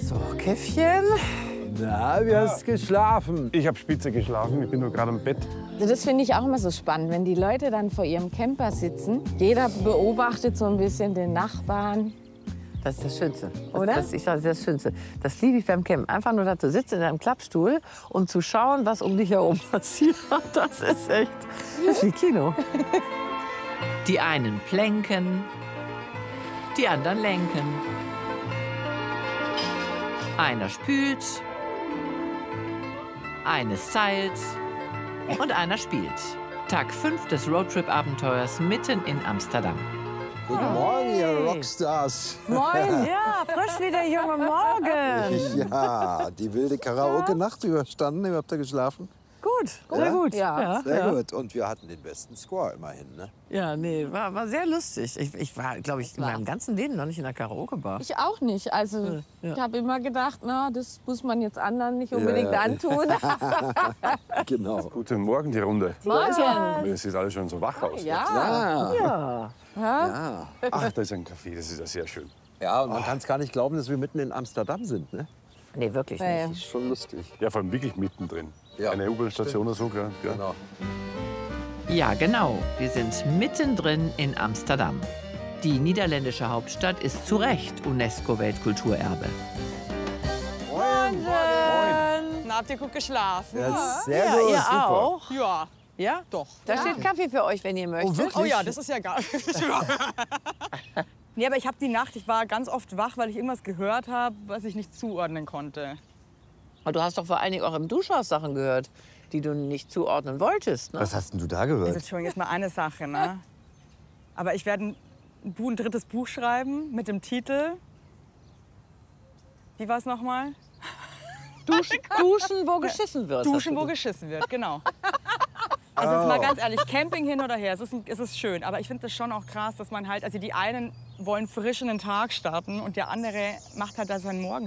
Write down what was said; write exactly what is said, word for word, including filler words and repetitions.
So, Käffchen. Na, wie hast du geschlafen? Ich habe spitze geschlafen, ich bin nur gerade im Bett. Also das finde ich auch immer so spannend, wenn die Leute dann vor ihrem Camper sitzen. Jeder beobachtet so ein bisschen den Nachbarn. Das ist das Schönste. Das, Oder? Das, ich sage, das ist das Schönste. Das liebe ich beim Campen. Einfach nur da zu sitzen in einem Klappstuhl und zu schauen, was um dich herum passiert. Das ist echt, das ist wie Kino. Die einen plänken, die anderen lenken. Einer spült, eine stylt und einer spielt. Tag fünf des Roadtrip-Abenteuers mitten in Amsterdam. Guten Morgen, ihr Rockstars. Moin, ja, frisch wie der junge Morgen. Ja, die wilde Karaoke-Nacht überstanden. Wie habt ihr geschlafen? Gut, sehr Ja? gut. Ja. Sehr ja. gut. Und wir hatten den besten Score immerhin, ne? Ja, nee, war, war sehr lustig. Ich, ich war, glaube ich, in meinem ganzen Leben noch nicht in einer Karaoke-Bar. Ich auch nicht. Also Ja. ich habe immer gedacht, na, das muss man jetzt anderen nicht unbedingt Ja. antun. Genau. Guten Morgen, die Runde. Morgen. Ihr seht alle schon so wach aus. Ja. Ah, Ja. ja. Ach, da ist ein Kaffee, das ist ja sehr schön. Ja, und man kann es gar nicht glauben, dass wir mitten in Amsterdam sind, ne? Nee, wirklich nicht. Nee. Das ist schon lustig. Ja, vor allem wirklich mittendrin. Ja. Eine U-Bahn-Station oder so, gell? Ja. Genau. Ja, genau. Wir sind mittendrin in Amsterdam. Die niederländische Hauptstadt ist zu Recht UNESCO-Weltkulturerbe. Moin. Na, habt ihr gut geschlafen? Ja, sehr Ja, gut. ihr super. auch? Ja, Ja? doch. Da steht Kaffee für euch, wenn ihr möchtet. Oh, wirklich? Oh ja, das ist ja geil. Nee, aber ich habe die Nacht, ich war ganz oft wach, weil ich irgendwas gehört habe, was ich nicht zuordnen konnte. Aber du hast doch vor allen Dingen auch im Duschhaus Sachen gehört, die du nicht zuordnen wolltest. Ne? Was hast denn du da Also, gehört? Entschuldigung, jetzt mal eine Sache, ne? Aber ich werde ein, Bu- ein drittes Buch schreiben mit dem Titel. Wie war es nochmal? Duschen, duschen, wo geschissen wird. hast Duschen, du wo geschissen wird, genau. Also jetzt mal ganz ehrlich, Camping hin oder her, es ist, ein, es ist schön. Aber ich finde das schon auch krass, dass man halt, also die einen wollen frisch in den Tag starten und der andere macht halt da seinen Morgen.